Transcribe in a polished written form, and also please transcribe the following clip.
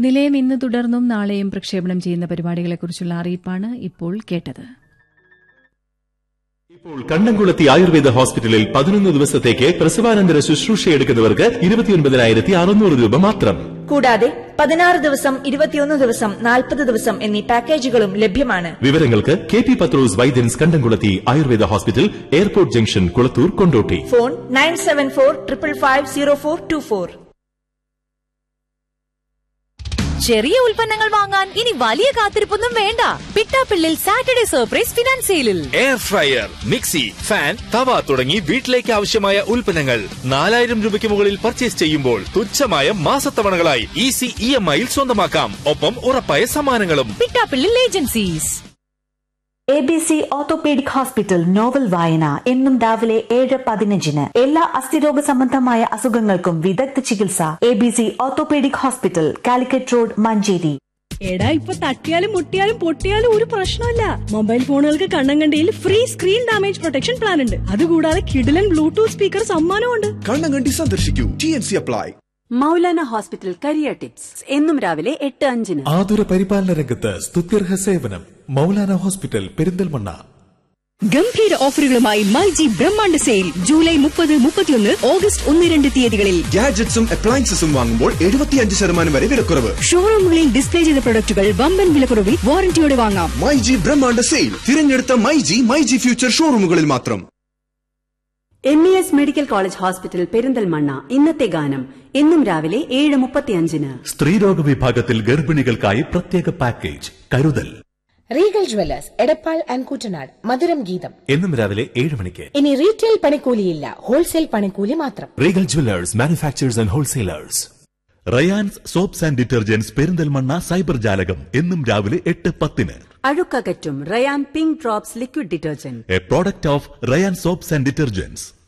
നിലയം ഇന്ന് തുടർന്നും നാളെയും പ്രക്ഷേപണം ചെയ്യുന്ന പരിപാടികളെക്കുറിച്ചുള്ള അറിയിപ്പാണ് ഇപ്പോൾ കേട്ടത്. ഇപ്പോൾ കണ്ണംകുളത്തി ആയുർവേദ ഹോസ്പിറ്റലിൽ 11 ദിവസത്തേക്ക് പ്രസവാനന്തര ശുശ്രൂഷയെടുക്കുന്നവർക്ക് 29,600 രൂപ മാത്രം. കൂടാതെ 16 ദിവസം, 21 ദിവസം, 40 ദിവസം എന്നീ പാക്കേജുകളും ലഭ്യമാണ്. വിവരങ്ങൾക്ക് KP പത്രോസ് വൈദ്യൻസ് കണ്ടംകുളത്തി Ayurveda hospital, airport junction, Kulathur, Kondotty. Phone 9745550424. ചെറിയ ഉൽപ്പന്നങ്ങൾ വാങ്ങാൻ ഇനി വലിയ കാത്തിരിപ്പൊന്നും വേണ്ട. പിട്ടാപ്പിള്ളിൽ സാറ്റർഡേ സർപ്രൈസ് ഫിനാൻസ് സെയിലിൽ എയർ ഫ്രയർ, മിക്സി, ഫാൻ, തവ തുടങ്ങി വീട്ടിലേക്ക് ആവശ്യമായ ഉൽപ്പന്നങ്ങൾ 4000 രൂപയ്ക്ക് മുകളിൽ പർച്ചേസ് ചെയ്യുമ്പോൾ തുച്ഛമായ മാസത്തവണകളായി ഈസി EMI-യിൽ സ്വന്തമാക്കാം. ഒപ്പം ഉറപ്പായ സമ്മാനങ്ങളും. Pittappillil agencies. ABC orthopaedic hospital novel വായന എന്നും രാവിലെ 7:15. എല്ലാ അസ്ഥിരോഗ സംബന്ധമായ അസുഖങ്ങൾക്കും വിദഗ്ധ ചികിത്സ. ABC orthopaedic hospital, Calicut road, Manjeri. എടാ, ഇപ്പൊ തട്ടിയാലും മുട്ടിയാലും പൊട്ടിയാലും ഒരു പ്രശ്നമില്ല. Mobile ഫോണുകൾക്ക് കണ്ണങ്കണ്ടിയിൽ free screen damage protection plan ഉണ്ട്. അതുകൂടാതെ കിഡിലൻ ബ്ലൂടൂത്ത് സ്പീക്കർ സമ്മാനമുണ്ട്. കണ്ണങ്കണ്ടി സന്ദർശിക്കൂ. TNC apply. Maulana hospital career tips എന്നും രാവിലെ 8:05. ആതുര പരിപാലന രംഗത്ത് സ്തുത്യർഹ സേവനം. മൗലാന ഹോസ്പിറ്റൽ, പെരിന്തൽമണ്ണ. ഗംഭീര ഓഫറുകളുമായി മൈജി ബ്രഹ്മാണ്ഡ സെയിൽ ജൂലൈ 30, 31, ഓഗസ്റ്റ് 1, 2 തീയതികളിൽ. ഗാഡ്ജറ്റ്സും അപ്ലയൻസസും വാങ്ങുമ്പോൾ 75% വരെ വിലക്കുറവ്. ഷോറൂമുകളിൽ ഡിസ്പ്ലേ ചെയ്ത പ്രൊഡക്റ്റുകൾ വമ്പൻ വിലക്കുറവിൽ വാറന്റിയോടെ വാങ്ങാം. മൈജി ബ്രഹ്മാണ്ഡ സെയിൽ തിരഞ്ഞെടുത്ത മൈജി ഫ്യൂച്ചർ ഷോറൂമുകളിൽ മാത്രം. MES medical college hospital, Perinthalmanna. ഇന്നത്തെ ഗാനം എന്നും രാവിലെ 7:35. സ്ത്രീരോഗ വിഭാഗത്തിൽ ഗർഭിണികൾക്കായി പ്രത്യേക പാക്കേജ് കരുതൽ. Regal Jewellers, Edappal and Koottanad. മധുരം ഗീതം എന്നും രാവിലെ 7 മണിക്ക്. ഇനി റീറ്റെയിൽ പണിക്കൂലിയില്ല, ഹോൾസെയിൽ പണിക്കൂലി മാത്രം. Regal Jewellers, manufacturers and wholesalers. Rayan's soaps and detergents, Perinthalmanna cyber ജാലകം എന്നും രാവിലെ 8:10. അഴുക്കകറ്റും Ryan pink drops liquid detergent, A product of Ryan soaps and detergents.